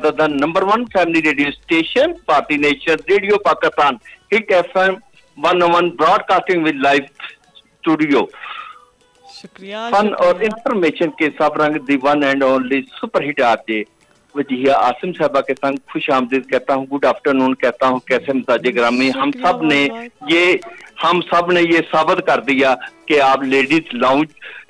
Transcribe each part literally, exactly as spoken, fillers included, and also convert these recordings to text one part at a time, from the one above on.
the number one family radio station, Party Nation Radio Pakistan, Hit F M one oh one broadcasting with live studio. شکریہ فن اور information کے سب رنگ the one and only super hit آرجے وجیہ عاصم صاحبہ کے سنگ خوش آمدید کہتا ہوں, گڈ آفٹرنون کہتا ہوں. کیسے مزاج گرامی, ہم سب نے یہ ہم سب نے یہ ثابت کر دیا کہ آپ لیڈیز لاؤنج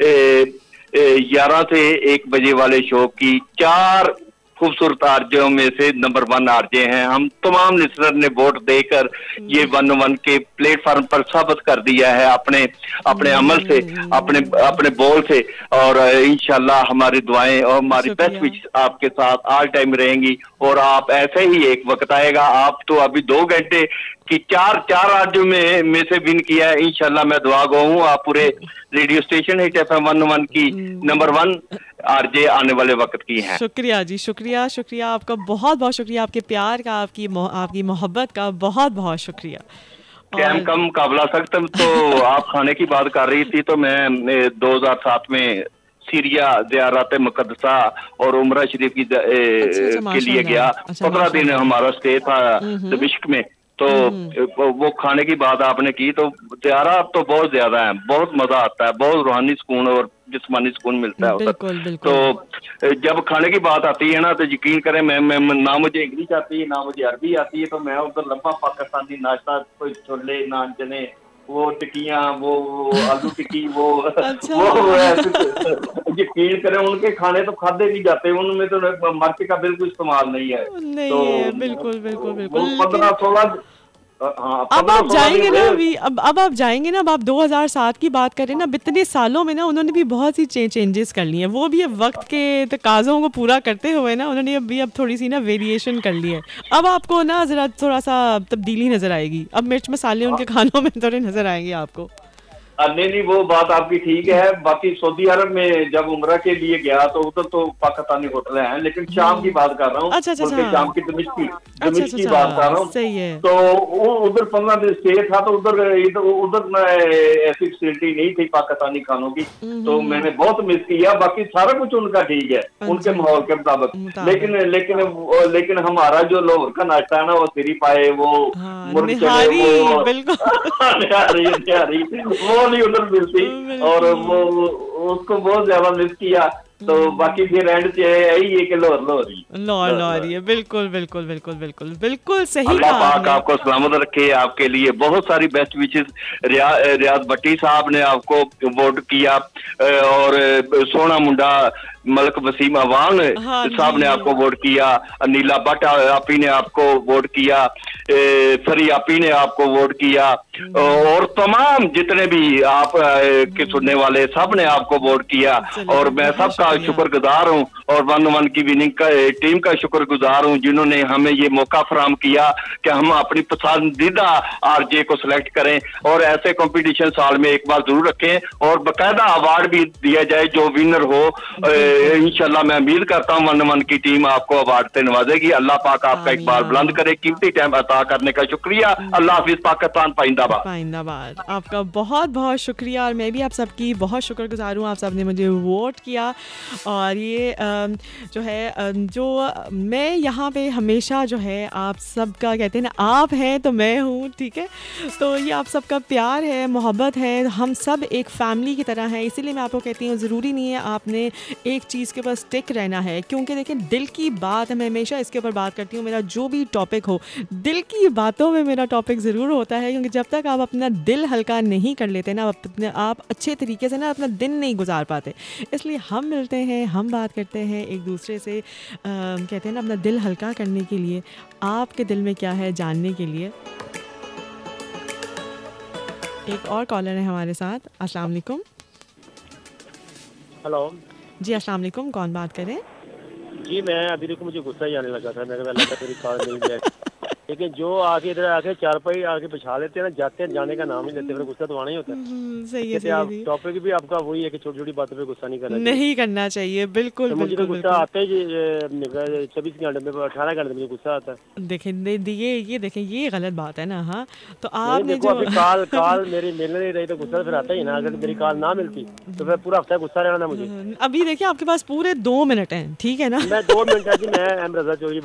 گیارہ سے ایک بجے والے شو کی چار خوبصورت آرجوں میں سے نمبر ون آرجے ہیں. ہم تمام لسنر نے ووٹ دے کر یہ ون ون کے پلیٹ فارم پر ثابت کر دیا ہے اپنے اپنے عمل سے, اپنے اپنے بول سے, اور انشاءاللہ ہماری دعائیں اور ہماری بیسٹ وشز آپ کے ساتھ آل ٹائم رہیں گی. اور آپ ایسے ہی ایک وقت آئے گا, آپ تو ابھی دو گھنٹے کی چار چار آرجوں میں میں سے ون کیا ہے. انشاءاللہ میں دعا گو ہوں آپ پورے ریڈیو اسٹیشن ہٹ ایف ایم ون ون کی نمبر ون آر جے آنے والے وقت کی ہیں. شکریہ جی, شکریہ شکریہ آپ کا, بہت بہت شکریہ آپ کے پیار کا, آپ کی آپ کی محبت کا بہت بہت شکریہ. ٹائم کم قابلہ سکت تو آپ کھانے کی بات کر رہی تھی تو میں دو ہزار سات میں سیریا زیارت مقدسہ اور عمرہ شریف کی کے لیے گیا. پندرہ دن ہمارا اسٹے تھا دمشق میں. تو وہ کھانے کی بات آپ نے کی تو زیارات تو بہت زیادہ ہیں, بہت مزہ آتا ہے, بہت روحانی سکون اور جسمانی سکون ملتا ہے ادھر. تو جب کھانے کی بات آتی ہے نا تو یقین کریں میں نہ مجھے انگلش آتی ہے نہ مجھے عربی آتی ہے, تو میں ادھر لمبا پاکستانی ناشتہ, کوئی چھولے نان چنے, وہ ٹکیاں, وہ آلو ٹکی, وہ وہ یقین کریں ان کے کھانے تو کھادے نہیں جاتے, ان میں تو مرچ کا بالکل استعمال نہیں ہے. نہیں بالکل بالکل بالکل. پندرہ سولہ اب آپ جائیں گے نا, ابھی اب اب آپ جائیں گے نا, اب آپ دو ہزار سات کی بات کریں نا, اتنے سالوں میں نا انہوں نے بھی بہت سی چینجز کر لی ہیں. وہ بھی اب وقت کے تقاضوں کو پورا کرتے ہوئے نا انہوں نے ابھی اب تھوڑی سی نا ویریشن کر لی ہے. اب آپ کو نا ذرا تھوڑا سا تبدیلی نظر آئے گی, اب مرچ مسالے ان کے کھانوں میں تھوڑے نظر آئیں گے آپ کو. نہیں نہیں وہ بات آپ کی ٹھیک ہے. باقی سعودی عرب میں جب عمرہ کے لیے گیا تو ادھر تو پاکستانی ہوٹل ہیں, لیکن شام کی بات کر رہا ہوں, بلکہ شام کی دمشق کی دمشق کی بات کر رہا ہوں. تو ادھر پندرہ دن اسٹے تھا تو ادھر ادھر ایسی فیسلٹی نہیں تھی پاکستانی کھانوں کی, تو میں نے بہت مس کیا. باقی سارا کچھ ان کا ٹھیک ہے ان کے ماحول کے مطابق, لیکن لیکن لیکن ہمارا جو لاہور کا ناشتہ ہے نا وہ سری پائے, وہ مرغ چنے, وہ نہیں ادھر ملتی, اور وہ اس کو بہت زیادہ مس کیا. تو باقی پھر اینڈ یہی ہے کہ لاہور لاہوری لاہور لاہوری ہے. بالکل بالکل بالکل بالکل بالکل صحیح. اللہ پاک آپ کو سلامت رکھے. آپ کے لیے بہت ساری بیسٹ وشز. ریاض بٹی صاحب نے آپ کو ووٹ کیا, اور سونا منڈا ملک وسیم اوان صاحب نے آپ کو ووٹ کیا, نیلا بٹ آپی نے آپ کو ووٹ کیا, سری آپی نے آپ کو ووٹ کیا, اور تمام جتنے بھی آپ کے سننے والے سب نے آپ کو ووٹ کیا. اور میں سب کا شکر گزار ہوں, اور ون ون کی وننگ کا ٹیم کا شکر گزار ہوں جنہوں نے ہمیں یہ موقع فراہم کیا کہ ہم اپنی پسندیدہ آر جے کو سلیکٹ کریں, اور ایسے کمپٹیشن سال میں ایک بار ضرور رکھیں, اور باقاعدہ ایوارڈ بھی دیا جائے جو ونر ہو. انشاءاللہ میں امید کرتا ہوں ون ون کی ٹیم آپ کو ایوارڈ سے نوازے گی. اللہ پاک آپ کا اقبال بلند کرے. قیمتی ٹائم عطا کرنے کا شکریہ. اللہ حافظ. پاکستان پائندہ باد. پائندہ باد. آپ کا بہت بہت شکریہ, اور میں بھی آپ سب کی بہت شکر گزار ہوں. آپ سب نے مجھے ووٹ کیا, اور یہ جو ہے جو میں یہاں پہ ہمیشہ جو ہے آپ سب کا کہتے ہیں نا, آپ ہیں تو میں ہوں, ٹھیک ہے. تو یہ آپ سب کا پیار ہے, محبت ہے, ہم سب ایک فیملی کی طرح ہیں. اسی لیے میں آپ کو کہتی ہوں ضروری نہیں ہے آپ نے ایک چیز کے اوپر اسٹک رہنا ہے, کیونکہ دیکھیں دل کی بات ہے. میں ہمیشہ اس کے اوپر بات کرتی ہوں, میرا جو بھی ٹاپک ہو دل کی باتوں میں میرا ٹاپک ضرور ہوتا ہے, کیونکہ جب تک آپ اپنا دل ہلکا نہیں کر لیتے نا, اپنے آپ اچھے طریقے سے نا اپنا دن نہیں گزار پاتے. اس لیے ہم ملتے ہیں, ہم بات کرتے ہیں ایک دوسرے سے, کہتے ہیں نا اپنا دل ہلکا کرنے کے لیے, آپ کے دل میں کیا ہے جاننے کے لیے. ایک اور کالر ہے ہمارے ساتھ. السلام علیکم. ہلو جی السلام علیکم, کون بات کریں؟ جی میں ابھی دیکھو مجھے غصہ ہی آنے لگا تھا, میں نے کہا اللہ کا تیری کال مل جائے, لیکن جو آگے ادھر آ کے چار پائی آگے بچھا لیتے ہیں نا, جاتے ہیں جانے کا نام ہی لیتے, پھر غصہ تو آنا ہی ہوتا ہے. صحیح ہے, آپ ٹاپک بھی آپ کا وہی ہے کہ چھوٹی چھوٹی باتوں پہ غصہ نہیں کرنا نہیں کرنا چاہیے. بالکل مجھے تو بالکل غصہ آتا ہے چوبیس گھنٹے میں, اٹھارہ گھنٹے میں غصہ آتا ہے. دیکھیں یہ یہ دیکھیں یہ غلط بات ہے نا. ہاں تو نہیں آپ نے دیکھو ابھی کال کال میری مل نہیں رہی تو غصہ پھر آتا ہی نا. اگر میری کال نہ ملتی تو پھر پورا ہفتہ غصہ رہنا مجھے. ابھی دیکھیں آپ کے پاس پورے دو منٹ ہیں, ٹھیک ہے نا. میں دو منٹ ہے جی, میں ایم رضا چوہری